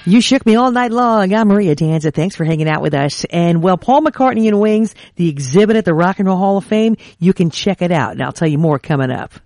You shook me all night long. I'm Maria Danza. Thanks for hanging out with us. And well, Paul McCartney and Wings, the exhibit at the Rock and Roll Hall of Fame, you can check it out. And I'll tell you more coming up.